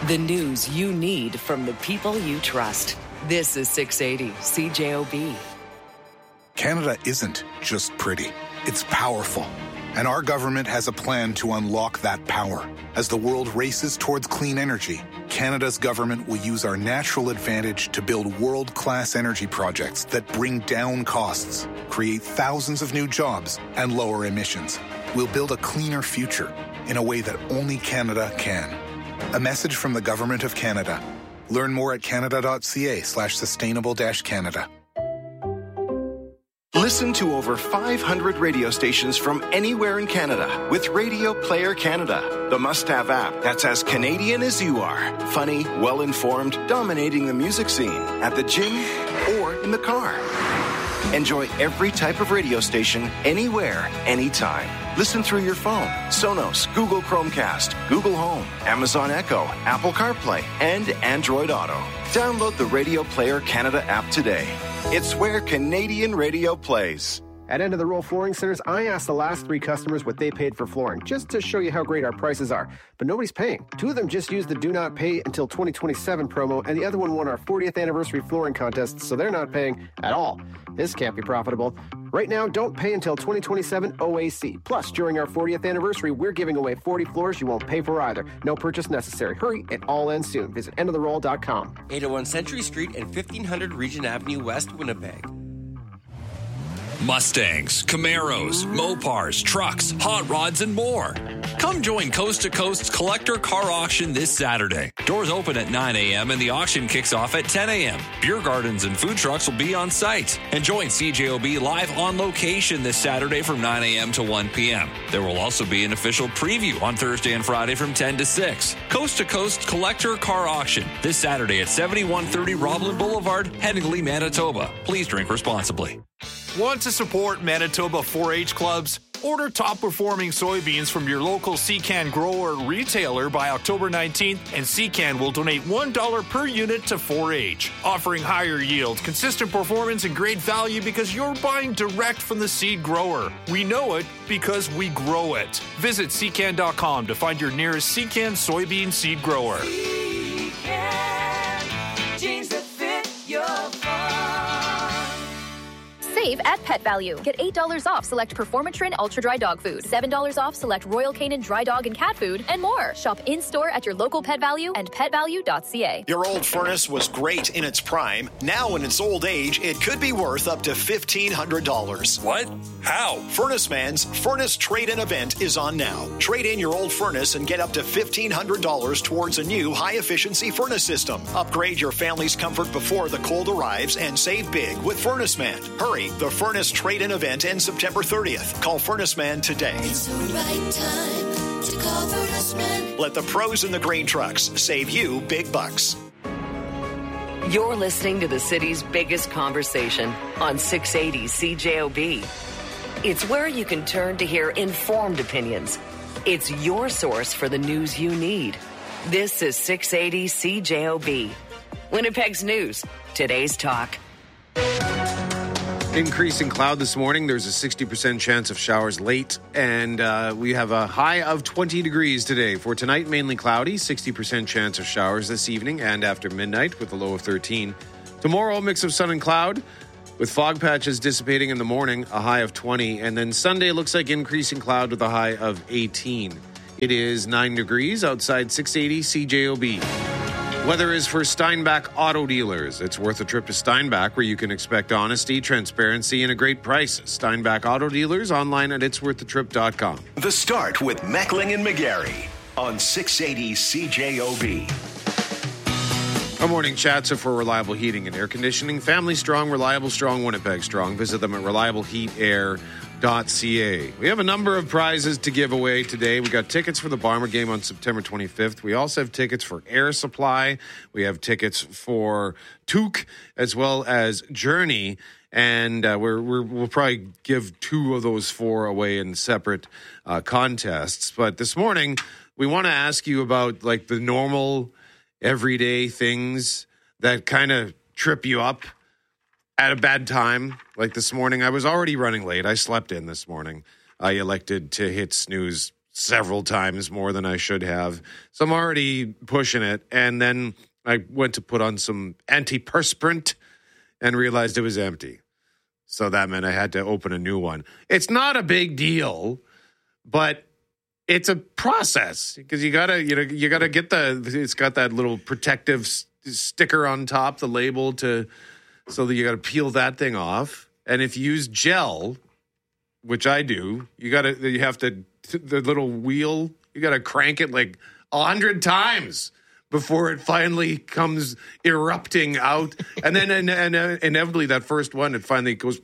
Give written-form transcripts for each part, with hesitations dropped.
The news you need from the people you trust. This is 680 CJOB. Canada isn't just pretty. It's powerful. And our government has a plan to unlock that power. As the world races towards clean energy, Canada's government will use our natural advantage to build world-class energy projects that bring down costs, create thousands of new jobs, and lower emissions. We'll build a cleaner future in a way that only Canada can. A message from the Government of Canada. Learn more at canada.ca/sustainable-Canada. Listen to over 500 radio stations from anywhere in Canada with Radio Player Canada, the must-have app that's as Canadian as you are. Funny, well-informed, dominating the music scene at the gym or in the car. Enjoy every type of radio station, anywhere, anytime. Listen through your phone, Sonos, Google Chromecast, Google Home, Amazon Echo, Apple CarPlay, and Android Auto. Download the Radio Player Canada app today. It's where Canadian radio plays. At End of the Roll Flooring Centers, I asked the last 3 customers what they paid for flooring, just to show you how great our prices are. But nobody's paying. 2 of them just used the Do Not Pay Until 2027 promo, and the other one won our 40th anniversary flooring contest, so they're not paying at all. This can't be profitable. Right now, don't pay until 2027 OAC. Plus, during our 40th anniversary, we're giving away 40 floors you won't pay for either. No purchase necessary. Hurry, it all ends soon. Visit endoftheroll.com. 801 Century Street and 1500 Regent Avenue West, Winnipeg. Mustangs, Camaros, Mopars, trucks, hot rods, and more. Come join Coast to Coast's Collector Car Auction this Saturday. Doors open at 9 a.m. and the auction kicks off at 10 a.m. Beer gardens and food trucks will be on site. And join CJOB live on location this Saturday from 9 a.m. to 1 p.m. There will also be an official preview on Thursday and Friday from 10 to 6. Coast to Coast Collector Car Auction this Saturday at 7130 Roblin Boulevard, Headingley, Manitoba. Please drink responsibly. Want to support Manitoba 4-H clubs? Order top-performing soybeans from your local Secan grower retailer by October 19th, and Secan will donate $1 per unit to 4-H, offering higher yield, consistent performance, and great value because you're buying direct from the seed grower. We know it because we grow it. Visit Secan.com to find your nearest Secan soybean seed grower. Secan, jeans that fit your farm. Save at Pet Value. Get $8 off select Performatrin Ultra Dry Dog Food, $7 off select Royal Canin Dry Dog and Cat Food, and more. Shop in-store at your local Pet Value and petvalue.ca. Your old furnace was great in its prime. Now in its old age, it could be worth up to $1,500. What? How? Furnace Man's Furnace Trade-In event is on now. Trade in your old furnace and get up to $1,500 towards a new high-efficiency furnace system. Upgrade your family's comfort before the cold arrives and save big with Furnace Man. Hurry, the Furnace Trade-In event ends September 30th. Call Furnace Man today. It's the right time to call Furnace Man. Let the pros in the grain trucks save you big bucks. You're listening to the city's biggest conversation on 680 CJOB. It's where you can turn to hear informed opinions. It's your source for the news you need. This is 680 CJOB. Winnipeg's news, today's talk. Increasing cloud this morning. There's a 60% chance of showers late, and we have a high of 20 degrees today. For tonight, mainly cloudy, 60% chance of showers this evening and after midnight with a low of 13. Tomorrow, a mix of sun and cloud with fog patches dissipating in the morning, a high of 20. And then Sunday looks like increasing cloud with a high of 18. It is 9 degrees outside 680 CJOB. Weather is for Steinbach Auto Dealers. It's worth a trip to Steinbach, where you can expect honesty, transparency, and a great price. Steinbach Auto Dealers, online at itsworththetrip.com. The Start with Meckling and McGarry on 680 CJOB. Our morning chats are for Reliable Heating and Air Conditioning. Family strong, reliable strong, Winnipeg strong. Visit them at reliableheatair.ca. We have a number of prizes to give away today. We got tickets for the Bomber game on September 25th. We also have tickets for Air Supply. We have tickets for Took as well as Journey. And we'll probably give 2 of those 4 away in separate contests. But this morning, we want to ask you about like the normal everyday things that kind of trip you up at a bad time. Like this morning, I was already running late. I slept in this morning. I elected to hit snooze several times more than I should have. So I'm already pushing it. And then I went to put on some antiperspirant and realized it was empty. So that meant I had to open a new one. It's not a big deal, but it's a process because you gotta get it's got that little protective sticker on top, the label so that you gotta peel that thing off. And if you use gel, which I do, you have to, the little wheel, you gotta crank it like 100 times before it finally comes erupting out. And then inevitably that first one, it finally goes.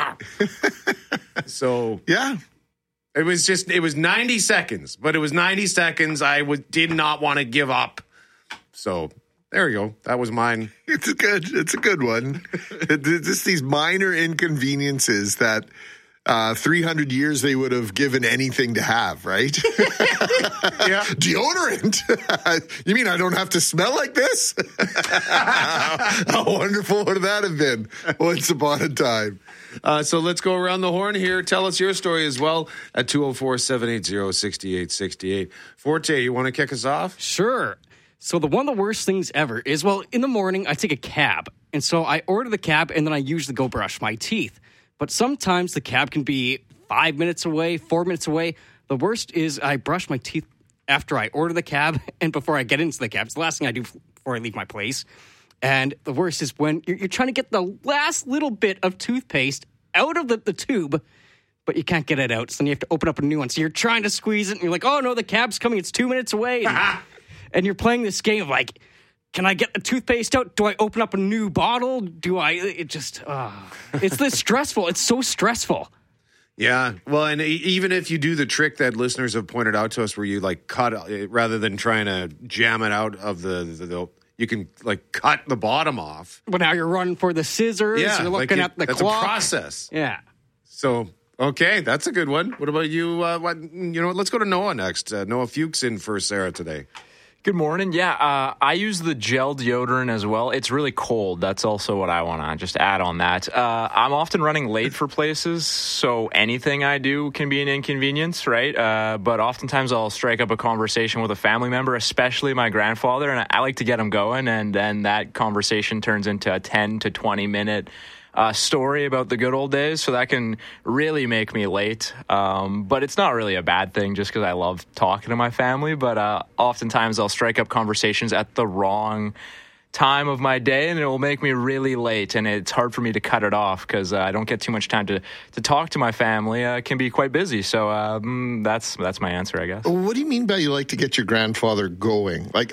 So yeah. It was 90 seconds, but it was 90 seconds. I did not want to give up. So there we go. That was mine. It's a good one. Just these minor inconveniences that 300 years they would have given anything to have, right? Yeah. Deodorant. You mean I don't have to smell like this? How wonderful would that have been once upon a time? So let's go around the horn here. Tell us your story as well at 204-780-6868. Forte, you want to kick us off? Sure. So one of the worst things ever is, in the morning, I take a cab. And so I order the cab, and then I usually go brush my teeth. But sometimes the cab can be 5 minutes away, 4 minutes away. The worst is I brush my teeth after I order the cab and before I get into the cab. It's the last thing I do before I leave my place. And the worst is when you're trying to get the last little bit of toothpaste out of the tube, but you can't get it out. So then you have to open up a new one. So you're trying to squeeze it, and you're like, oh, no, the cab's coming. It's 2 minutes away. And you're playing this game of like, can I get the toothpaste out? Do I open up a new bottle? It's this stressful. It's so stressful. Yeah. Well, and even if you do the trick that listeners have pointed out to us where you like cut rather than trying to jam it out of the you can like cut the bottom off. But now you're running for the scissors. Yeah, you're looking at the that's clock. That's a process. Yeah. So, okay, that's a good one. What about you? Let's go to Noah next. Noah Fuchs in for Sarah today. Good morning. Yeah, I use the gel deodorant as well. It's really cold. That's also what I want to just add on that. I'm often running late for places, so anything I do can be an inconvenience, right? But oftentimes I'll strike up a conversation with a family member, especially my grandfather, and I like to get him going, and then that conversation turns into a 10 to 20 minute story about the good old days, so that can really make me late. But it's not really a bad thing just because I love talking to my family. But oftentimes I'll strike up conversations at the wrong time of my day, and it will make me really late, and it's hard for me to cut it off because I don't get too much time to talk to my family. It can be quite busy, so that's my answer, I guess. What do you mean by you like to get your grandfather going? Like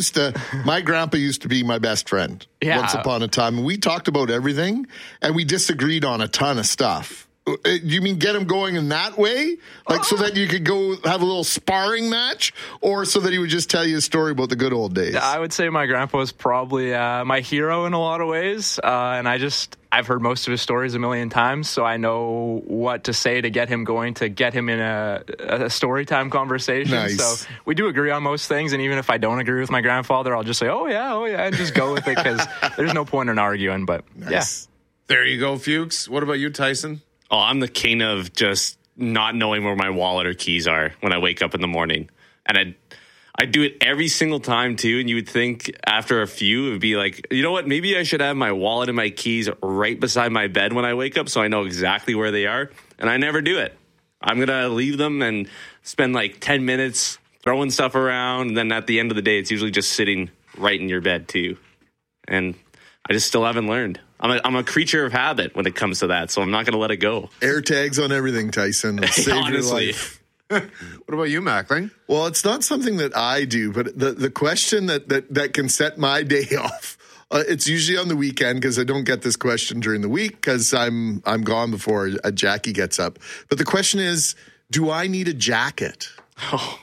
my grandpa used to be my best friend once upon a time, and we talked about everything, and we disagreed on a ton of stuff. You mean get him going in that way? Like so that you could go have a little sparring match? Or so that he would just tell you a story about the good old days? I would say my grandpa was probably my hero in a lot of ways. And I've heard most of his stories a million times, so I know what to say to get him going, to get him in a story time conversation. Nice. So we do agree on most things, and even if I don't agree with my grandfather, I'll just say, oh yeah, and just go with it because there's no point in arguing. But nice. Yeah. There you go, Fuchs. What about you, Tyson? Oh, I'm the king of just not knowing where my wallet or keys are when I wake up in the morning. And I do it every single time, too. And you would think after a few, it would be like, you know what? Maybe I should have my wallet and my keys right beside my bed when I wake up so I know exactly where they are. And I never do it. I'm going to leave them and spend like 10 minutes throwing stuff around. And then at the end of the day, it's usually just sitting right in your bed, too. And I just still haven't learned. I'm a creature of habit when it comes to that, so I'm not going to let it go. Air tags on everything, Tyson. Save Honestly. your life. What about you, Mackling? Well, it's not something that I do, but the question that can set my day off, it's usually on the weekend because I don't get this question during the week because I'm gone before Jackie gets up. But the question is, do I need a jacket? Oh.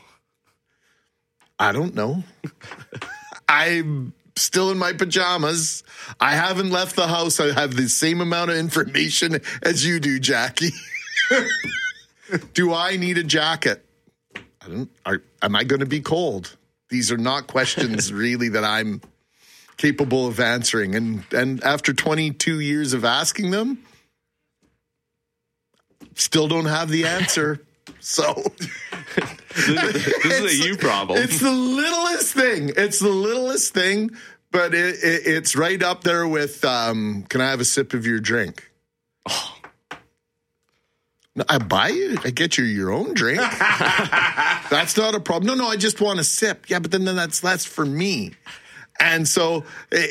I don't know. I'm still in my pajamas. I haven't left the house. I have the same amount of information as you do, Jackie. Do I need a jacket? Am I going to be cold? These are not questions really that I'm capable of answering. And after 22 years of asking them, still don't have the answer. So this is a you problem. It's the littlest thing. But it's right up there with, can I have a sip of your drink? Oh. No, I buy you. I get you your own drink. That's not a problem. No, I just want a sip. Yeah, but then that's for me. And so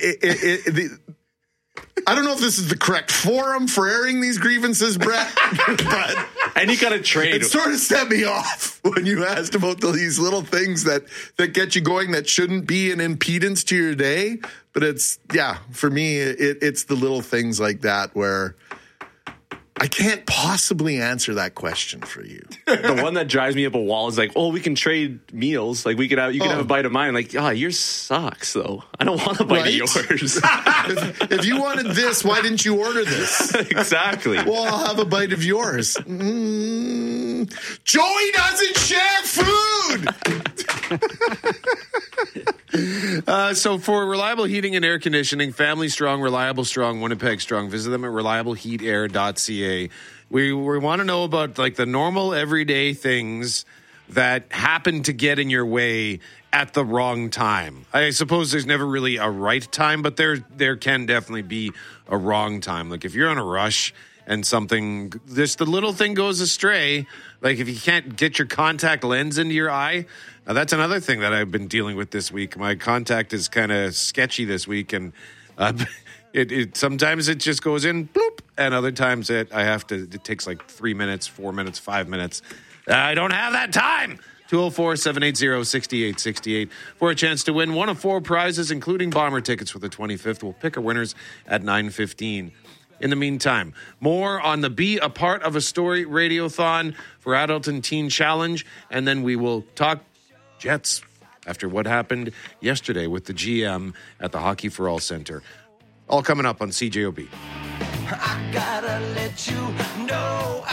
I don't know if this is the correct forum for airing these grievances, Brett, but and you got to trade. It sort of set me off when you asked about these little things that get you going that shouldn't be an impedance to your day. But for me, it's the little things like that where I can't possibly answer that question for you. The one that drives me up a wall is like, we can trade meals. Like you can have a bite of mine. Like, yours sucks though. I don't want a bite of yours. if you wanted this, why didn't you order this? Exactly. Well, I'll have a bite of yours. Joey doesn't share food. So for reliable heating and air conditioning, Family Strong, Reliable Strong, Winnipeg Strong, visit them at reliableheatair.ca. We want to know about like the normal everyday things that happen to get in your way at the wrong time. I suppose there's never really a right time, but there can definitely be a wrong time. Like if you're on a rush and something, just the little thing goes astray, like if you can't get your contact lens into your eye, that's another thing that I've been dealing with this week. My contact is kind of sketchy this week, and it sometimes it just goes in, bloop, and other times it takes like 3 minutes, 4 minutes, 5 minutes. I don't have that time. 204-780-6868 for a chance to win one of 4 prizes, including Bomber tickets for the 25th. We'll pick our winners at 9:15. In the meantime, more on the Be a Part of a Story Radiothon for Adult and Teen Challenge, and then we will talk Jets after what happened yesterday with the GM at the Hockey for All Center. All coming up on CJOB. I gotta let you know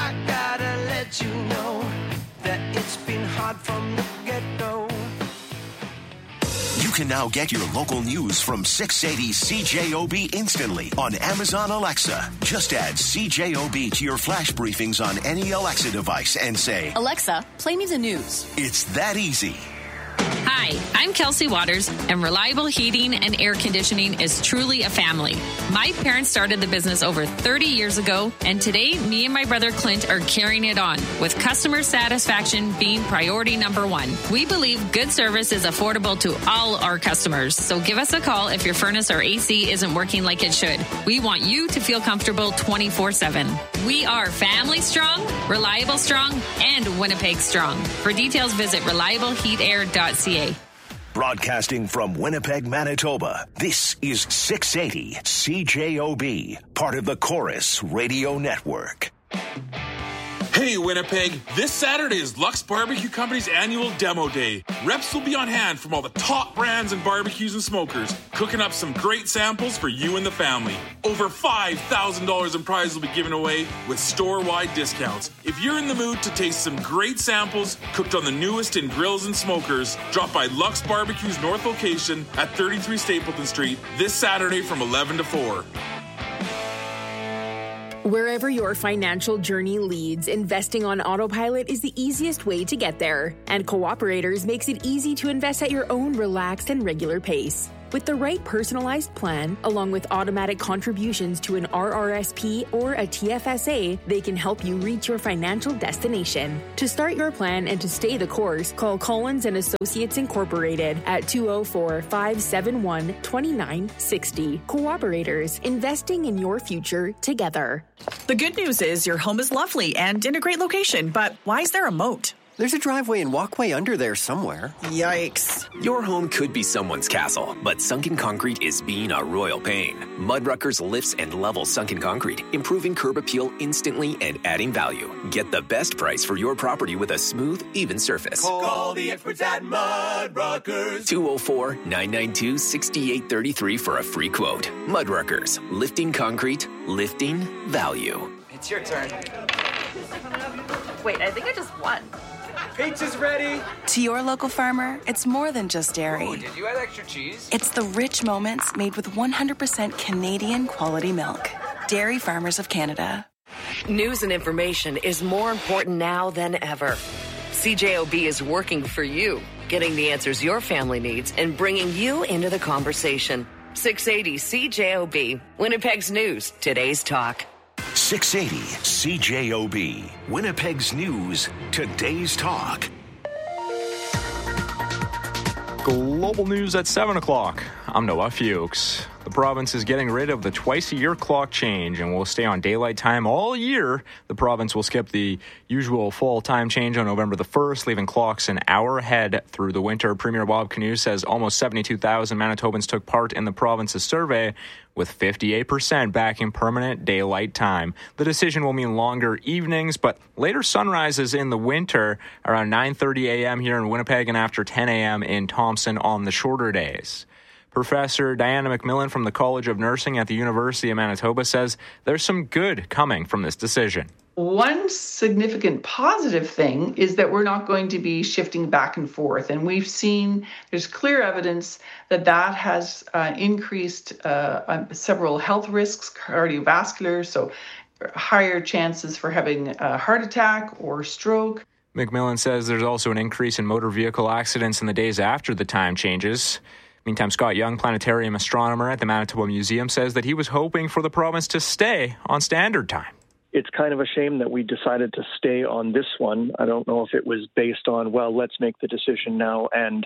that it's been hard from the get-go. You can now get your local news from 680 CJOB instantly on Amazon Alexa. Just add CJOB to your flash briefings on any Alexa device and say, Alexa, play me the news. It's that easy. Hi, I'm Kelsey Waters, and Reliable Heating and Air Conditioning is truly a family. My parents started the business over 30 years ago, and today, me and my brother Clint are carrying it on, with customer satisfaction being priority number 1. We believe good service is affordable to all our customers, so give us a call if your furnace or AC isn't working like it should. We want you to feel comfortable 24/7. We are Family Strong, Reliable Strong, and Winnipeg Strong. For details, visit reliableheatair.ca. Broadcasting from Winnipeg, Manitoba, this is 680 CJOB, part of the Chorus Radio Network. Hey, Winnipeg, this Saturday is Lux Barbecue Company's annual demo day. Reps will be on hand from all the top brands and barbecues and smokers, cooking up some great samples for you and the family. Over $5,000 in prizes will be given away with store-wide discounts. If you're in the mood to taste some great samples cooked on the newest in grills and smokers, drop by Lux Barbecue's north location at 33 Stapleton Street this Saturday from 11 to 4. Wherever your financial journey leads, investing on autopilot is the easiest way to get there. And Cooperators makes it easy to invest at your own relaxed and regular pace. With the right personalized plan, along with automatic contributions to an RRSP or a TFSA, they can help you reach your financial destination. To start your plan and to stay the course, call Collins & Associates Incorporated at 204-571-2960. Cooperators, investing in your future together. The good news is your home is lovely and in a great location, but why is there a moat? There's a driveway and walkway under there somewhere. Yikes. Your home could be someone's castle, but sunken concrete is being a royal pain. Mudruckers lifts and levels sunken concrete, improving curb appeal instantly and adding value. Get the best price for your property with a smooth, even surface. Call the experts at Mudruckers. 204-992-6833 for a free quote. Mudruckers, lifting concrete, lifting value. It's your turn. Wait, I think I just won. Pizza's ready. To your local farmer, it's more than just dairy. Oh, did you add extra cheese? It's the rich moments made with 100% Canadian quality milk. Dairy Farmers of Canada. News and information is more important now than ever. CJOB is working for you, getting the answers your family needs and bringing you into the conversation. 680 CJOB, Winnipeg's News, today's talk. 680 CJOB, Winnipeg's News, today's talk. Global news at 7 o'clock. I'm Noah Fuchs. The province is getting rid of the twice-a-year clock change and will stay on daylight time all year. The province will skip the usual fall time change on November the 1st, leaving clocks an hour ahead through the winter. Premier Bob Canoe says almost 72,000 Manitobans took part in the province's survey, with 58% backing permanent daylight time. The decision will mean longer evenings, but later sunrises in the winter around 9:30 a.m. here in Winnipeg and after 10 a.m. in Thompson on the shorter days. Professor Diana McMillan from the College of Nursing at the University of Manitoba says there's some good coming from this decision. One significant positive thing is that we're not going to be shifting back and forth. And we've seen there's clear evidence that that has increased several health risks, cardiovascular, so higher chances for having a heart attack or stroke. McMillan says there's also an increase in motor vehicle accidents in the days after the time changes. Meantime, Scott Young, planetarium astronomer at the Manitoba Museum, says that he was hoping for the province to stay on standard time. It's kind of a shame that we decided to stay on this one. I don't know if it was based on, well, let's make the decision now and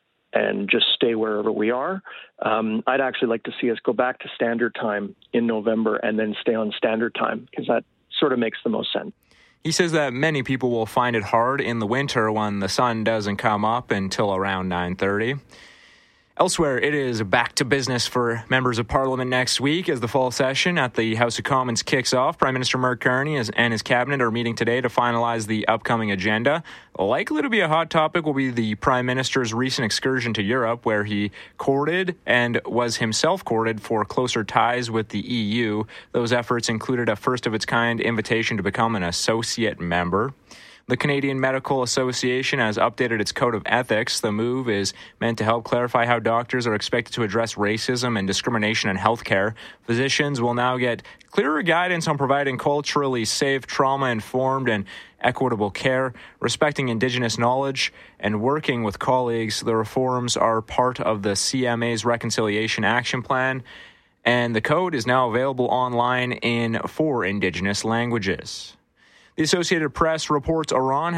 just stay wherever we are. I'd actually like to see us go back to standard time in November and then stay on standard time, because that sort of makes the most sense. He says that many people will find it hard in the winter when the sun doesn't come up until around 9:30. Elsewhere, it is back to business for members of Parliament next week as the fall session at the House of Commons kicks off. Prime Minister Mark Carney and his cabinet are meeting today to finalize the upcoming agenda. Likely to be a hot topic will be the Prime Minister's recent excursion to Europe, where he courted and was himself courted for closer ties with the EU. Those efforts included a first-of-its-kind invitation to become an associate member. The Canadian Medical Association has updated its code of ethics. The move is meant to help clarify how doctors are expected to address racism and discrimination in healthcare. Physicians will now get clearer guidance on providing culturally safe, trauma-informed, and equitable care, respecting Indigenous knowledge, and working with colleagues. The reforms are part of the CMA's Reconciliation Action Plan, and the code is now available online in 4 Indigenous languages. The Associated Press reports Iran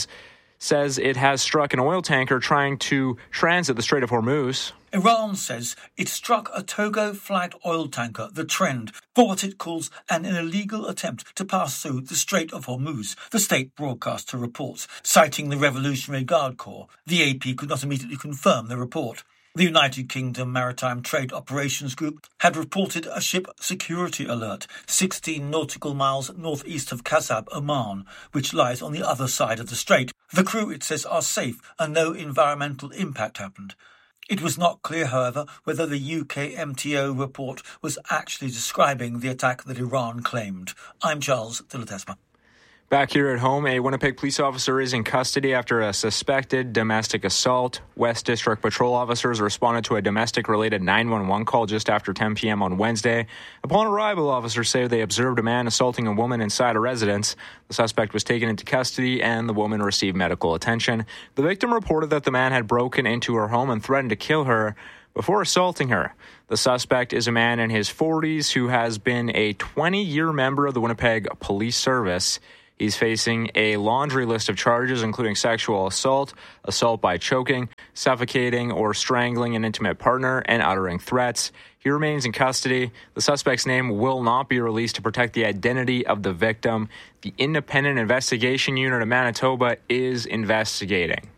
says it has struck an oil tanker trying to transit the Strait of Hormuz. Iran says it struck a Togo-flagged oil tanker, the Trend, for what it calls an illegal attempt to pass through the Strait of Hormuz, the state broadcaster reports, citing the Revolutionary Guard Corps. The AP could not immediately confirm the report. The United Kingdom Maritime Trade Operations Group had reported a ship security alert 16 nautical miles northeast of Kasab, Oman, which lies on the other side of the strait. The crew, it says, are safe and no environmental impact happened. It was not clear, however, whether the UK MTO report was actually describing the attack that Iran claimed. I'm Charles de la Tesma. Back here at home, a Winnipeg police officer is in custody after a suspected domestic assault. West District Patrol officers responded to a domestic-related 911 call just after 10 p.m. on Wednesday. Upon arrival, officers say they observed a man assaulting a woman inside a residence. The suspect was taken into custody and the woman received medical attention. The victim reported that the man had broken into her home and threatened to kill her before assaulting her. The suspect is a man in his 40s who has been a 20-year member of the Winnipeg Police Service. He's facing a laundry list of charges, including sexual assault, assault by choking, suffocating or strangling an intimate partner, and uttering threats. He remains in custody. The suspect's name will not be released to protect the identity of the victim. The Independent Investigation Unit of Manitoba is investigating.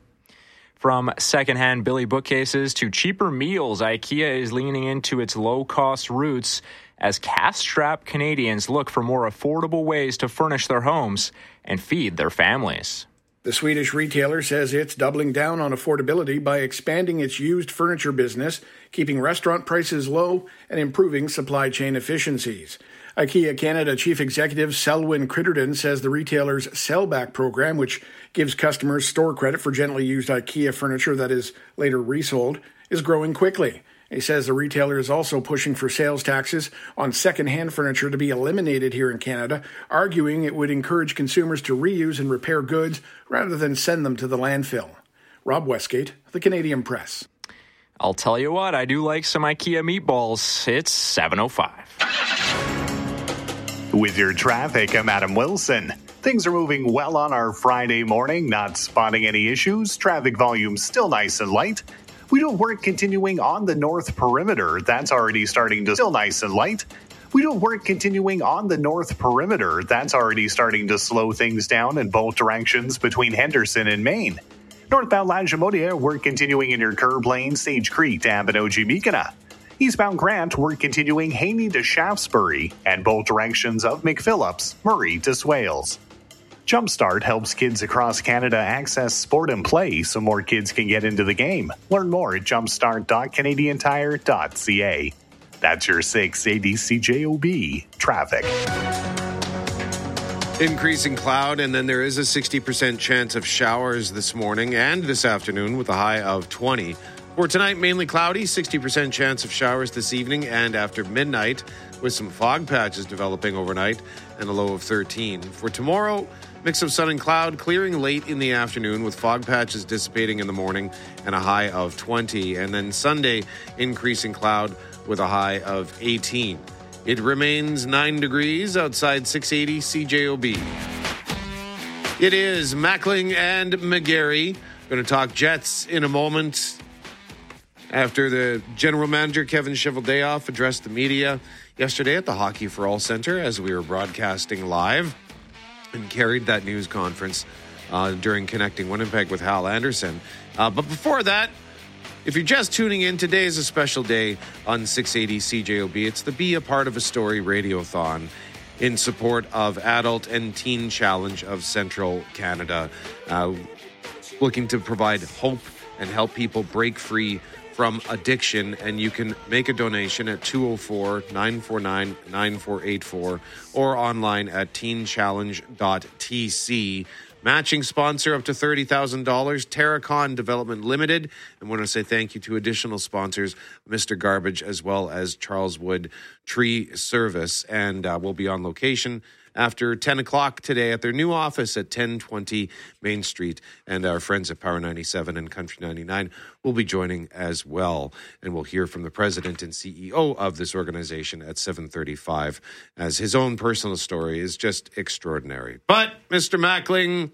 From secondhand Billy bookcases to cheaper meals, IKEA is leaning into its low-cost roots as cash-strapped Canadians look for more affordable ways to furnish their homes and feed their families. The Swedish retailer says it's doubling down on affordability by expanding its used furniture business, keeping restaurant prices low, and improving supply chain efficiencies. IKEA Canada Chief Executive Selwyn Critterton says the retailer's Sellback program, which gives customers store credit for gently used IKEA furniture that is later resold, is growing quickly. He says the retailer is also pushing for sales taxes on second-hand furniture to be eliminated here in Canada, arguing it would encourage consumers to reuse and repair goods rather than send them to the landfill. Rob Westgate, The Canadian Press. I'll tell you what, I do like some IKEA meatballs. It's 7:05. With your traffic, I'm Adam Wilson. Things are moving well on our Friday morning, not spotting any issues. Traffic volume still nice and light. We do have work continuing on the north perimeter. That's already starting to still nice and light. We do have work continuing on the north perimeter. That's already starting to slow things down in both directions between Henderson and Maine. Northbound Lagimodiere, work continuing in your curb lane, Sage Creek to Abinogi-Meekina. Eastbound Grant, work continuing Haney to Shaftesbury and both directions of McPhillips, Murray to Swales. Jumpstart helps kids across Canada access sport and play so more kids can get into the game. Learn more at jumpstart.canadiantire.ca. That's your 680 CJOB traffic. Increasing cloud, and then there is a 60% chance of showers this morning and this afternoon with a high of 20. For tonight, mainly cloudy, 60% chance of showers this evening and after midnight with some fog patches developing overnight and a low of 13. For tomorrow, mix of sun and cloud, clearing late in the afternoon with fog patches dissipating in the morning and a high of 20. And then Sunday, increasing cloud with a high of 18. It remains 9 degrees outside 680 CJOB. It is Mackling and McGarry. Going to talk Jets in a moment after the general manager, Kevin Cheveldayoff, addressed the media yesterday at the Hockey for All Centre as we were broadcasting live, and carried that news conference during Connecting Winnipeg with Hal Anderson. But before that, if you're just tuning in, today is a special day on 680 CJOB. It's the Be a Part of a Story Radiothon in support of Adult and Teen Challenge of Central Canada, looking to provide hope and help people break free from addiction. And you can make a donation at 204-949-9484 or online at teenchallenge.tc. Matching sponsor up to $30,000, Terracon Development Limited. And want to say thank you to additional sponsors, Mr. Garbage, as well as Charles Wood Tree Service. And we'll be on location after 10 o'clock today at their new office at 1020 Main Street. And our friends at Power 97 and Country 99 will be joining as well. And we'll hear from the president and CEO of this organization at 7:35, as his own personal story is just extraordinary. But, Mr. Mackling,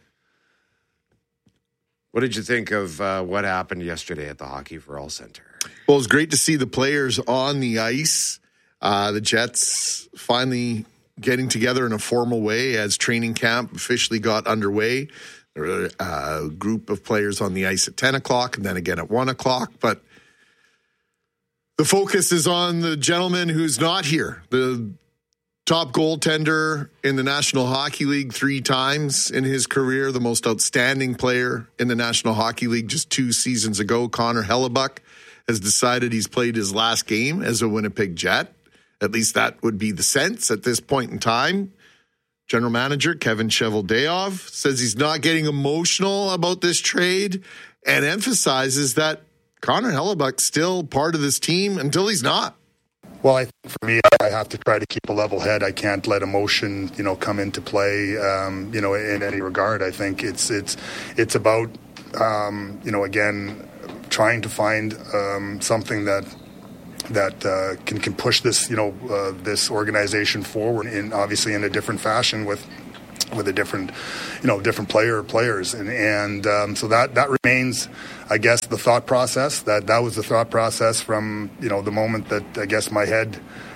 what did you think of what happened yesterday at the Hockey for All Centre? Well, it was great to see the players on the ice. The Jets finally getting together in a formal way as training camp officially got underway. There were a group of players on the ice at 10 o'clock and then again at 1 o'clock. But the focus is on the gentleman who's not here, the top goaltender in the National Hockey League 3 times in his career, the most outstanding player in the National Hockey League just 2 seasons ago. Connor Hellebuyck has decided he's played his last game as a Winnipeg Jet. At least that would be the sense at this point in time. General Manager Kevin Cheveldayoff says he's not getting emotional about this trade and emphasizes that Connor Hellebuyck's still part of this team until he's not. Well, I think for me, I have to try to keep a level head. I can't let emotion, come into play, in any regard. I think it's about, again, trying to find something that can push this this organization forward obviously in a different fashion with a different players and so that remains, I guess, the thought process. That was the thought process from the moment that I guess my head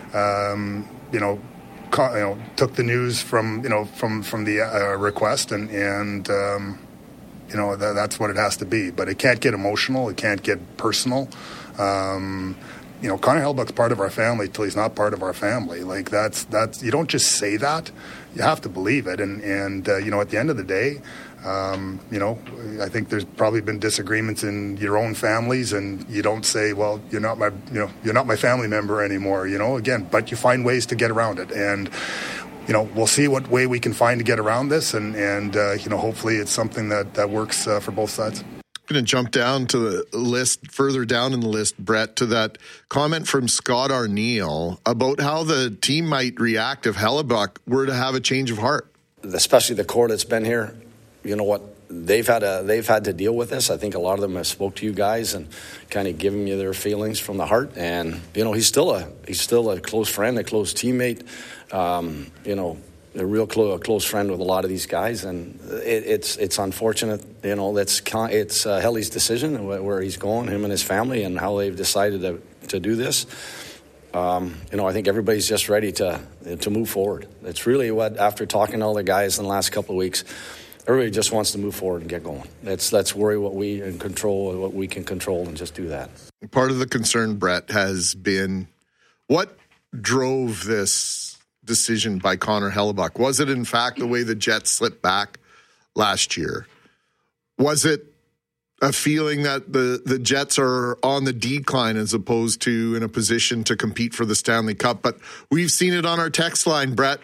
took the news from the request and that's what it has to be. But it can't get emotional. It can't get personal. Connor Hellebuyck's part of our family till he's not part of our family. Like that's you don't just say that, you have to believe it. And at the end of the day, I think there's probably been disagreements in your own families, and you don't say, well, you're not my family member anymore. Again, but you find ways to get around it. And we'll see what way we can find to get around this, and hopefully it's something that works for both sides. going to jump down to the list, further down in the list, Brett, to that comment from Scott Arneal about how the team might react if Hellebuyck were to have a change of heart. Especially the core that's been here, you know what, they've had to deal with this. I think a lot of them have spoke to you guys and kind of given you their feelings from the heart. And you know, he's still a close friend, a close teammate. You know, a real close friend with a lot of these guys, and it's unfortunate. You know, it's Helly's decision where he's going, him and his family, and how they've decided to do this. You know, I think everybody's just ready to move forward. It's really what, after talking to all the guys in the last couple of weeks, everybody just wants to move forward and get going. Let's worry what we can control, and just do that. Part of the concern, Brett, has been what drove this decision by Connor Hellebuyck. Was it, in fact, the way the Jets slipped back last year? Was it a feeling that the Jets are on the decline as opposed to in a position to compete for the Stanley Cup? But we've seen it on our text line, Brett.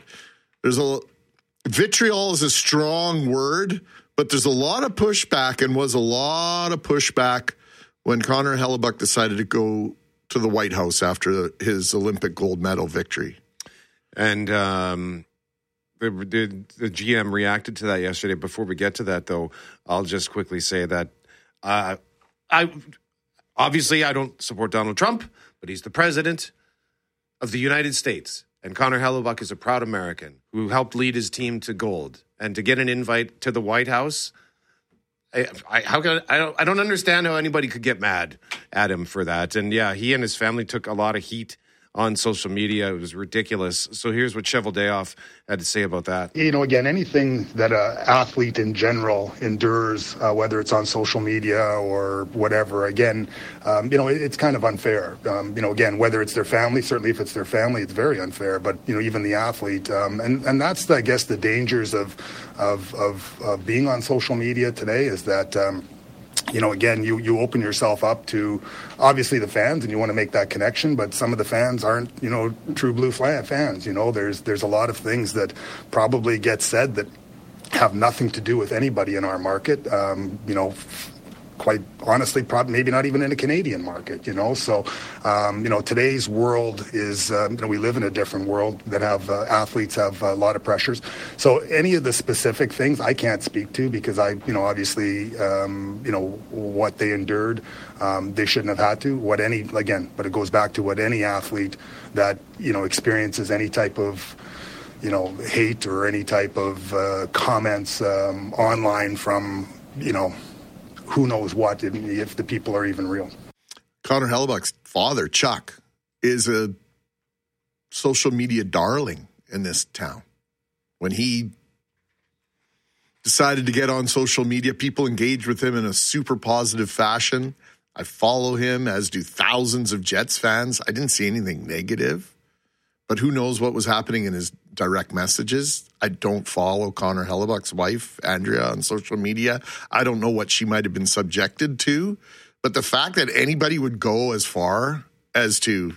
Vitriol is a strong word, but there's a lot of pushback, and was a lot of pushback when Connor Hellebuyck decided to go to the White House after his Olympic gold medal victory. And the GM reacted to that yesterday. Before we get to that, though, I'll just quickly say that I don't support Donald Trump, but he's the president of the United States. And Connor Hellebuyck is a proud American who helped lead his team to gold. And to get an invite to the White House, I don't understand how anybody could get mad at him for that. And yeah, he and his family took a lot of heat on social media. It was ridiculous. So here's what Cheveldayoff had to say about that. You know, again, anything that an athlete in general endures, whether it's on social media or whatever, again, you know, it's kind of unfair. You know, again, whether it's their family, certainly if it's their family, it's very unfair. But, you know, even the athlete. And that's, I guess, the dangers of being on social media today is that, you know, again, you open yourself up to obviously the fans, and you want to make that connection, but some of the fans aren't, you know, true blue fans. You know, there's a lot of things that probably get said that have nothing to do with anybody in our market. You know, quite honestly, probably maybe not even in a Canadian market, you know. So, you know, today's world is, you know, we live in a different world that have athletes have a lot of pressures. So any of the specific things I can't speak to because you know, obviously, you know, what they endured, they shouldn't have had to. But it goes back to what any athlete that, you know, experiences any type of, you know, hate or any type of comments online from, you know, who knows what, if the people are even real. Connor Hellebuyck's father, Chuck, is a social media darling in this town. When he decided to get on social media, people engaged with him in a super positive fashion. I follow him, as do thousands of Jets fans. I didn't see anything negative, but who knows what was happening in his direct messages. I don't follow Connor Hellebuyck's wife, Andrea, on social media. I don't know what she might have been subjected to, but the fact that anybody would go as far as to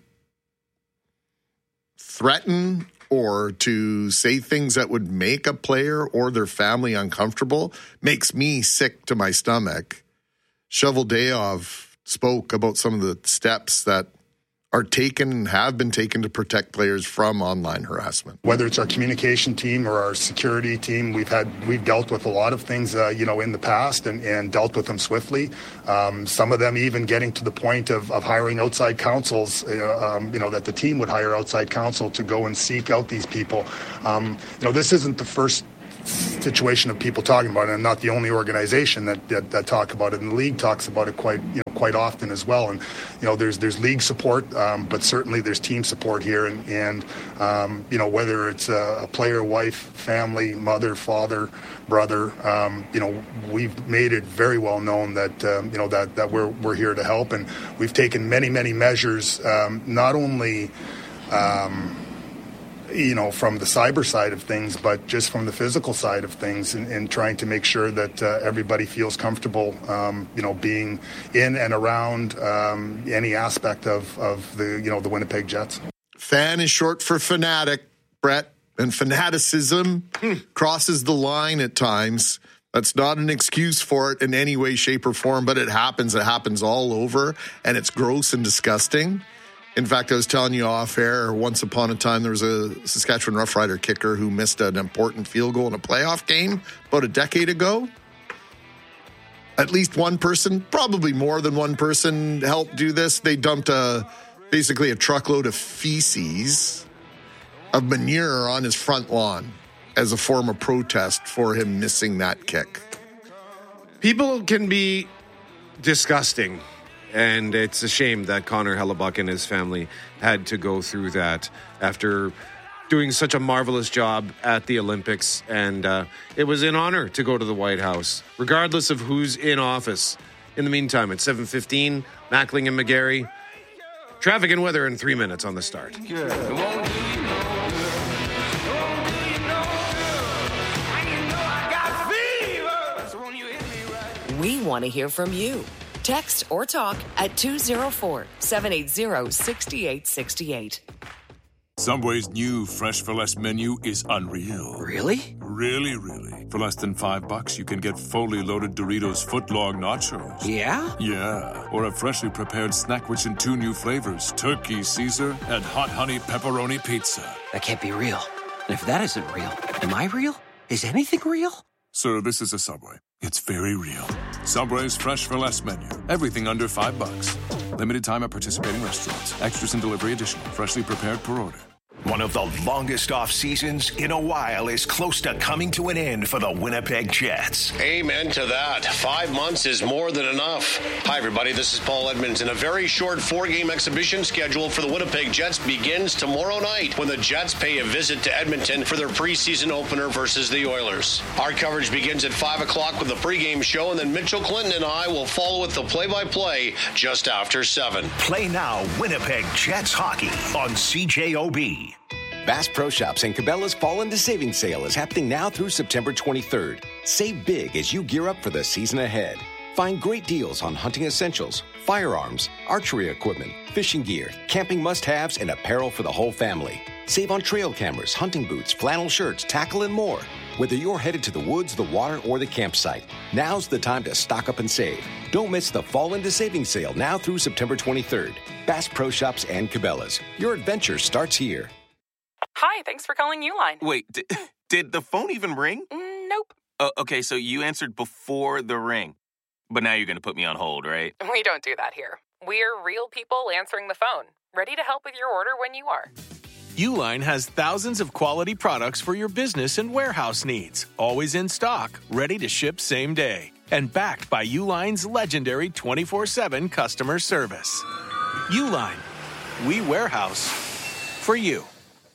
threaten or to say things that would make a player or their family uncomfortable makes me sick to my stomach. Cheveldayoff spoke about some of the steps that are taken and have been taken to protect players from online harassment. Whether it's our communication team or our security team, we've dealt with a lot of things, you know, in the past and dealt with them swiftly. Some of them even getting to the point of hiring outside counsels, you know, that the team would hire outside counsel to go and seek out these people. You know, this isn't the first situation of people talking about it, and not the only organization that talk about it. And the league talks about it quite often as well. And you know, there's league support, but certainly there's team support here. And you know, whether it's a player, wife, family, mother, father, brother, you know, we've made it very well known that you know that we're here to help, and we've taken many measures, not only you know, from the cyber side of things, but just from the physical side of things, and trying to make sure that everybody feels comfortable, you know, being in and around any aspect of the, you know, the Winnipeg Jets. Fan is short for fanatic, Brett, and fanaticism crosses the line at times. That's not an excuse for it in any way, shape, or form, but it happens. It happens all over, and it's gross and disgusting. In fact, I was telling you off air, once upon a time, there was a Saskatchewan Rough Rider kicker who missed an important field goal in a playoff game about a decade ago. At least one person, probably more than one person, helped do this. They dumped basically a truckload of feces, of manure on his front lawn as a form of protest for him missing that kick. People can be disgusting, and it's a shame that Connor Hellebuck and his family had to go through that after doing such a marvelous job at the Olympics, and it was an honor to go to the White House, regardless of who's in office. In the meantime, at 7:15, Mackling and McGarry. Traffic and weather in 3 minutes on the start. We want to hear from you. Text or talk at 204-780-6868. Subway's new Fresh for Less menu is unreal. Really? Really, really. For less than $5, you can get fully loaded Doritos footlong nachos. Yeah? Yeah. Or a freshly prepared Snackwich in 2 new flavors, Turkey Caesar and Hot Honey Pepperoni Pizza. That can't be real. And if that isn't real, am I real? Is anything real? Sir, this is a Subway. It's very real. Subway's Fresh for Less menu. Everything under $5. Limited time at participating restaurants. Extras and delivery additional. Freshly prepared per order. One of the longest off seasons in a while is close to coming to an end for the Winnipeg Jets. Amen to that. 5 months is more than enough. Hi, everybody. This is Paul Edmonds, and a very short 4-game exhibition schedule for the Winnipeg Jets begins tomorrow night when the Jets pay a visit to Edmonton for their preseason opener versus the Oilers. Our coverage begins at 5 o'clock with the pregame show, and then Mitchell Clinton and I will follow with the play-by-play just after 7. Play now Winnipeg Jets hockey on CJOB. Bass Pro Shops and Cabela's Fall into Savings Sale is happening now through September 23rd. Save big as you gear up for the season ahead. Find great deals on hunting essentials, firearms, archery equipment, fishing gear, camping must-haves, and apparel for the whole family. Save on trail cameras, hunting boots, flannel shirts, tackle, and more. Whether you're headed to the woods, the water, or the campsite, now's the time to stock up and save. Don't miss the Fall into Savings Sale now through September 23rd. Bass Pro Shops and Cabela's. Your adventure starts here. Hi, thanks for calling Uline. Wait, did the phone even ring? Nope. Okay, so you answered before the ring. But now you're going to put me on hold, right? We don't do that here. We're real people answering the phone, ready to help with your order when you are. Uline has thousands of quality products for your business and warehouse needs, always in stock, ready to ship same day, and backed by Uline's legendary 24/7 customer service. Uline, we warehouse for you.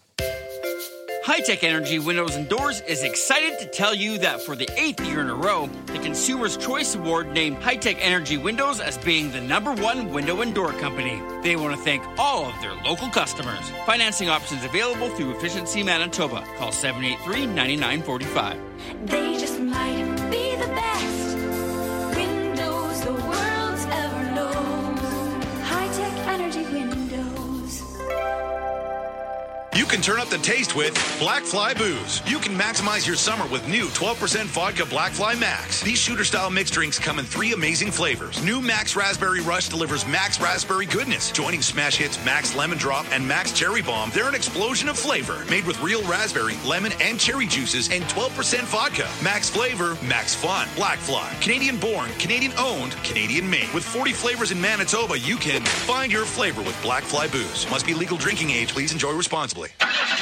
High-Tech Energy Windows and Doors is excited to tell you that for the 8th year in a row, the Consumer's Choice Award named High-Tech Energy Windows as being the #1 window and door company. They want to thank all of their local customers. Financing options available through Efficiency Manitoba. Call 783-9945. They just might be the best windows the world's ever known. High-Tech Energy Windows. You can turn up the taste with Black Fly Booze. You can maximize your summer with new 12% vodka Black Fly Max. These shooter-style mixed drinks come in 3 amazing flavors. New Max Raspberry Rush delivers Max Raspberry goodness. Joining smash hits Max Lemon Drop and Max Cherry Bomb, they're an explosion of flavor. Made with real raspberry, lemon, and cherry juices and 12% vodka. Max flavor, max fun. Black Fly. Canadian-born, Canadian-owned, Canadian-made. With 40 flavors in Manitoba, you can find your flavor with Black Fly Booze. Must be legal drinking age. Please enjoy responsibly.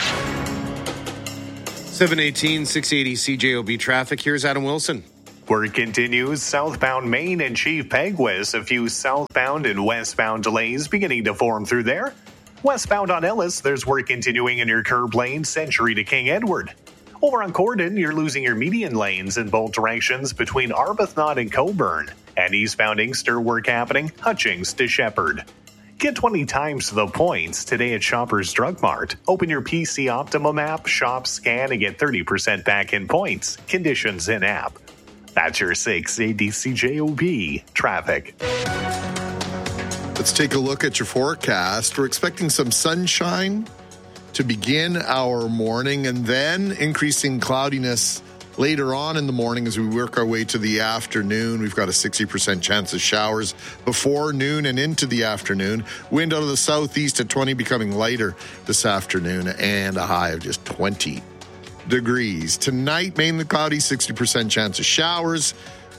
718, 680 CJOB traffic. Here's Adam Wilson. Work continues southbound Main and Chief Peguis. A few southbound and westbound delays beginning to form through there. Westbound on Ellis, there's work continuing in your curb lane, Century to King Edward. Over on Corden, you're losing your median lanes in both directions between Arbuthnot and Coburn. And eastbound Inkster work happening, Hutchings to Shepherd. Get 20 times the points today at Shoppers Drug Mart. Open your PC Optimum app, shop, scan, and get 30% back in points. Conditions in app. That's your 680 CJOB traffic. Let's take a look at your forecast. We're expecting some sunshine to begin our morning and then increasing cloudiness later on in the morning as we work our way to the afternoon. We've got a 60% chance of showers before noon and into the afternoon. Wind out of the southeast at 20, becoming lighter this afternoon, and a high of just 20 degrees. Tonight, mainly cloudy, 60% chance of showers.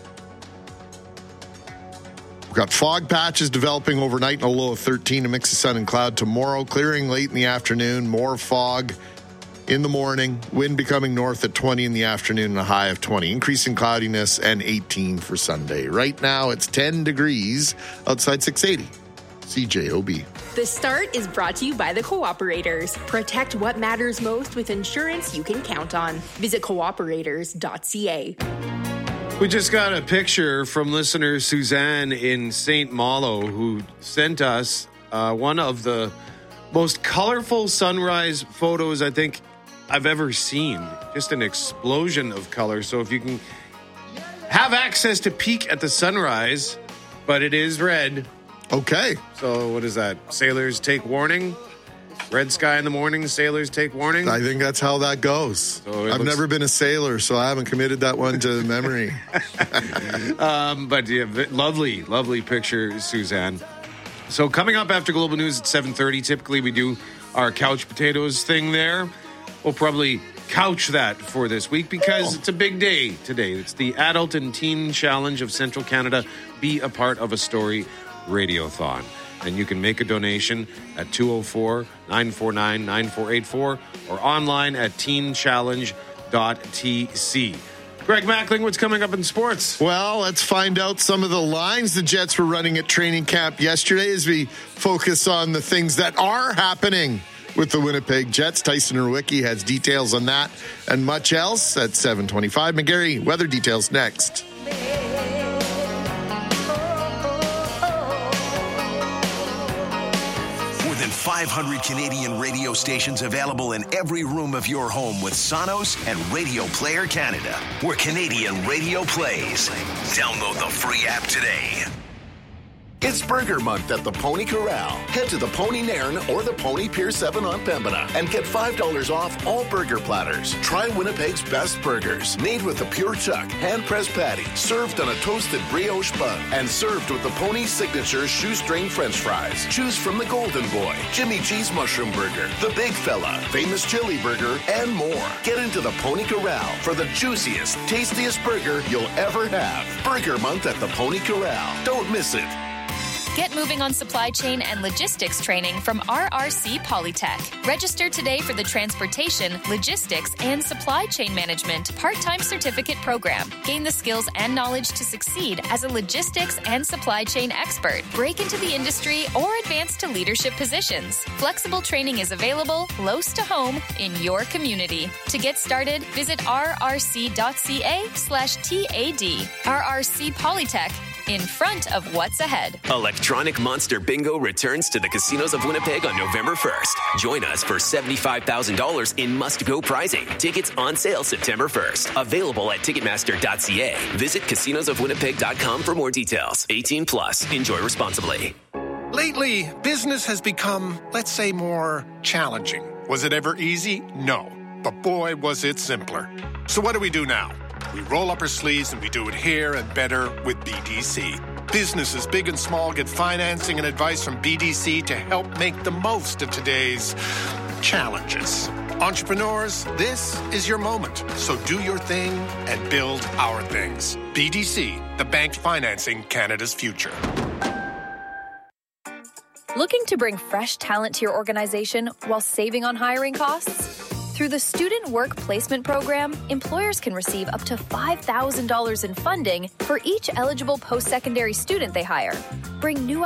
We've got fog patches developing overnight and a low of 13, a mix of sun and cloud tomorrow. Clearing late in the afternoon, more fog in the morning, wind becoming north at 20 in the afternoon and a high of 20. Increasing cloudiness and 18 for Sunday. Right now, it's 10 degrees outside 680. CJOB. The Start is brought to you by the Cooperators. Protect what matters most with insurance you can count on. Visit cooperators.ca. We just got a picture from listener Suzanne in St. Malo who sent us one of the most colorful sunrise photos I think I've ever seen. Just an explosion of color. So if you can have access to peek at the sunrise, but it is red. Okay. So what is that? Sailors take warning? Red sky in the morning, sailors take warning? I think that's how that goes. So I've never been a sailor, so I haven't committed that one to memory. But yeah, lovely, lovely picture, Suzanne. So coming up after Global News at 7:30, typically we do our couch potatoes thing there. We'll probably couch that for this week because it's a big day today. It's the Adult and Teen Challenge of Central Canada. Be a part of a story radiothon. And you can make a donation at 204-949-9484 or online at teenchallenge.tc. Greg Mackling, what's coming up in sports? Well, let's find out some of the lines the Jets were running at training camp yesterday as we focus on the things that are happening with the Winnipeg Jets. Tyson Rwicki has details on that and much else at 7:25. McGarry, weather details next. More than 500 Canadian radio stations available in every room of your home with Sonos and Radio Player Canada, where Canadian radio plays. Download the free app today. It's Burger Month at the Pony Corral. Head to the Pony Nairn or the Pony Pier 7 on Pembina and get $5 off all burger platters. Try Winnipeg's best burgers, made with a pure chuck, hand-pressed patty, served on a toasted brioche bun, and served with the Pony signature shoestring French fries. Choose from the Golden Boy, Jimmy Cheese Mushroom Burger, the Big Fella, Famous Chili Burger, and more. Get into the Pony Corral for the juiciest, tastiest burger you'll ever have. Burger Month at the Pony Corral. Don't miss it. Get moving on supply chain and logistics training from RRC Polytech. Register today for the Transportation, Logistics, and Supply Chain Management part-time certificate program. Gain the skills and knowledge to succeed as a logistics and supply chain expert. Break into the industry or advance to leadership positions. Flexible training is available close to home in your community. To get started, visit rrc.ca/TAD. RRC Polytech, in front of what's ahead. Electronic Monster Bingo returns to the casinos of Winnipeg on November 1st. Join us for $75,000 in must-go prizing. Tickets on sale September 1st. Available at Ticketmaster.ca. Visit casinosofwinnipeg.com for more details. 18 plus. Enjoy responsibly. Lately, business has become, let's say, more challenging. Was it ever easy? No. But boy, was it simpler. So what do we do now? We roll up our sleeves and we do it here and better with BDC. Businesses big and small get financing and advice from BDC to help make the most of today's challenges. Entrepreneurs, this is your moment. So do your thing and build our things. BDC, the bank financing Canada's future. Looking to bring fresh talent to your organization while saving on hiring costs? Through the Student Work Placement Program, employers can receive up to $5,000 in funding for each eligible post-secondary student they hire. Bring new